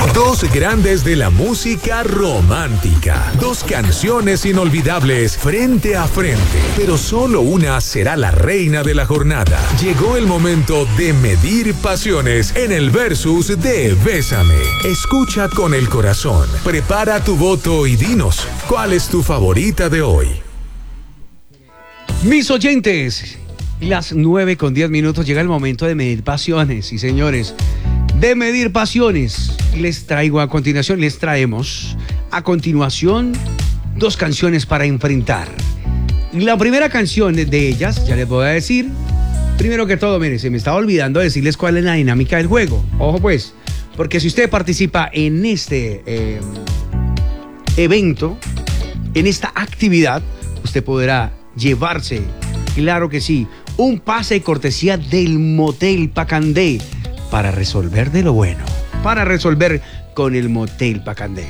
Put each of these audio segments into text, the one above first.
Dos grandes de la música romántica. Dos canciones inolvidables frente a frente. Pero solo una será la reina de la jornada. Llegó el momento de medir pasiones en el versus de Bésame. Escucha con el corazón. Prepara tu voto y dinos, ¿cuál es tu favorita de hoy? Mis oyentes, las 9:10 llega el momento de medir pasiones, sí señores, de medir pasiones. Les traemos a continuación dos canciones para enfrentar. La primera canción de ellas, ya les voy a decir, primero que todo, mire, se me estaba olvidando decirles cuál es la dinámica del juego. Ojo pues, porque si usted participa en este evento, en esta actividad, usted podrá llevarse, claro que sí, un pase de cortesía del Motel Pacandé para resolver de lo bueno, para resolver con el Motel Pacandé.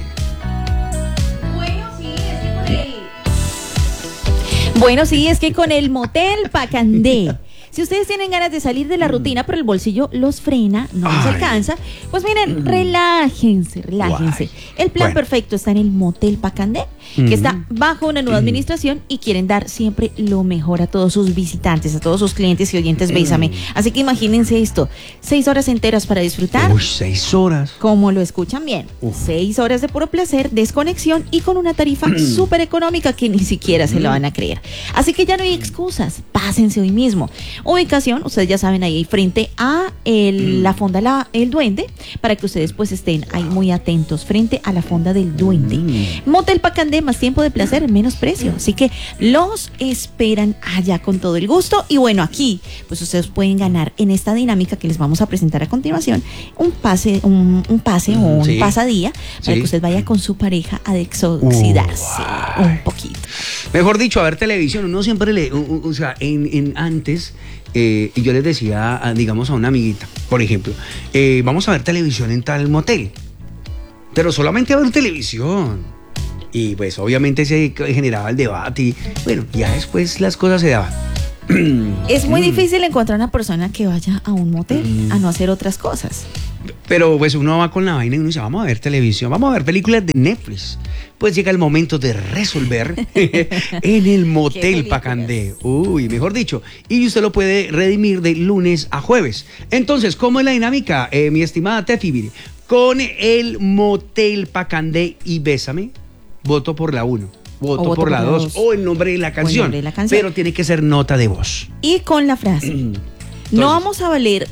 Bueno, sí, es que con el Motel Pacandé, si ustedes tienen ganas de salir de la rutina, pero el bolsillo los frena, no les alcanza, pues miren, relájense. El plan perfecto está en el Motel Pacandé, que está bajo una nueva administración y quieren dar siempre lo mejor a todos sus visitantes, a todos sus clientes y oyentes Bésame. Así que imagínense esto, 6 horas enteras para disfrutar. 6 horas. Como lo escuchan bien, 6 horas de puro placer, desconexión y con una tarifa súper económica que ni siquiera se lo van a creer. Así que ya no hay excusas, pásense hoy mismo. Ubicación, ustedes ya saben, ahí frente a la fonda El Duende, para que ustedes pues estén ahí muy atentos, frente a la fonda del Duende. Motel Pacandé, más tiempo de placer, menos precio. Así que los esperan allá con todo el gusto. Y bueno, aquí pues ustedes pueden ganar en esta dinámica que les vamos a presentar a continuación, un pase o un pasadía para que usted vaya con su pareja a desoxidarse un poquito. Mejor dicho, a ver televisión. Uno siempre antes, y yo les decía, digamos, a una amiguita, por ejemplo, vamos a ver televisión en tal motel, pero solamente a ver televisión. Y pues obviamente se generaba el debate y bueno, ya después las cosas se daban. Es muy difícil encontrar una persona que vaya a un motel a no hacer otras cosas. Pero pues uno va con la vaina y uno dice, vamos a ver televisión, vamos a ver películas de Netflix. Pues llega el momento de resolver en el Motel Pacandé. Uy, mejor dicho. Y usted lo puede redimir de lunes a jueves. Entonces, ¿cómo es la dinámica, mi estimada Tefi? Con el Motel Pacandé y Bésame, voto por la 1. Voto por la 2 o el nombre de la canción. Pero tiene que ser nota de voz. Y con la frase. No vamos a valer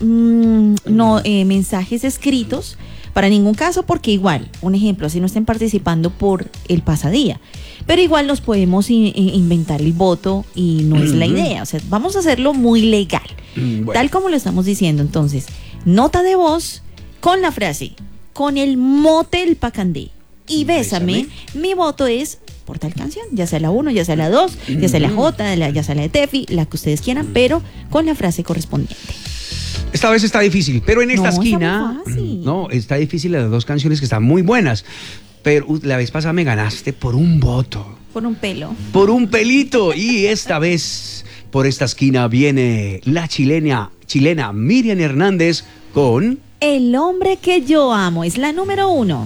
mensajes escritos para ningún caso, porque igual, un ejemplo, si no estén participando por el pasadía, pero igual nos podemos inventar el voto y no es la idea. O sea, vamos a hacerlo muy legal, tal como lo estamos diciendo. Entonces, nota de voz con la frase, con el Motel Pacandé y Bésame, mi voto es por tal canción, ya sea la 1, ya sea la 2, ya sea la J, ya sea la de Tefi, la que ustedes quieran, pero con la frase correspondiente. Esta vez está difícil, pero en esta esquina, está difícil las dos canciones que están muy buenas, pero la vez pasada me ganaste por un voto. Por un pelo. Por un pelito, y esta vez por esta esquina viene la chilena Miriam Hernández con El hombre que yo amo, es la número 1.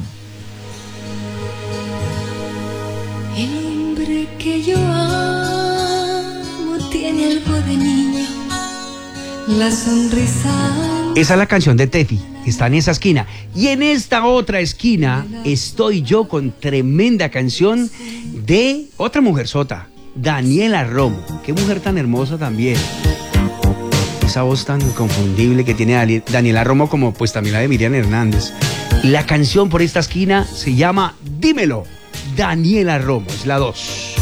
El hombre que yo amo tiene algo de niño, la sonrisa. Esa es la canción de Tefi, está en esa esquina. Y en esta otra esquina estoy yo con tremenda canción de otra mujerzota, Daniela Romo. Qué mujer tan hermosa también. Esa voz tan inconfundible que tiene Daniela Romo, como pues también la de Miriam Hernández. La canción por esta esquina se llama Dímelo. Daniela Romo, es la 2.